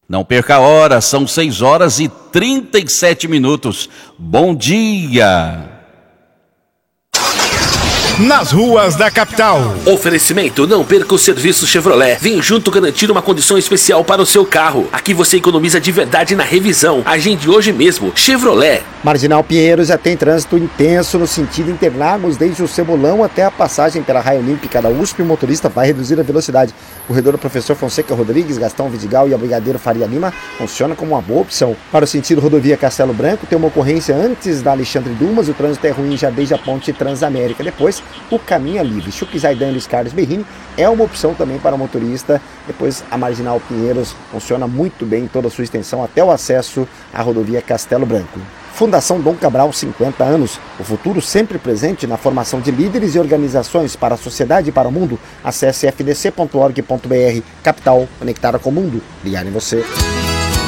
Não perca a hora, são 6h37. Bom dia! Nas ruas da capital. Oferecimento: não perca o serviço Chevrolet. Vem junto garantir uma condição especial para o seu carro. Aqui você economiza de verdade na revisão. Agende hoje mesmo. Chevrolet. Marginal Pinheiros já tem trânsito intenso no sentido Interlagos, desde o Cebolão até a passagem pela Raia Olímpica da USP. O motorista vai reduzir a velocidade. Corredor Professor Fonseca Rodrigues, Gastão Vidigal e a Brigadeiro Faria Lima funciona como uma boa opção. Para o sentido rodovia Castelo Branco, tem uma ocorrência antes da Alexandre Dumas. O trânsito é ruim já desde a ponte Transamérica. Depois, o caminho é livre. Chuque Zaidan e Luiz Carlos Berrini é uma opção também para o motorista. Depois, a Marginal Pinheiros funciona muito bem em toda a sua extensão até o acesso à rodovia Castelo Branco. Fundação Dom Cabral, 50 anos. O futuro sempre presente na formação de líderes e organizações para a sociedade e para o mundo. Acesse fdc.org.br. Capital, conectada com o mundo. Ligar em você.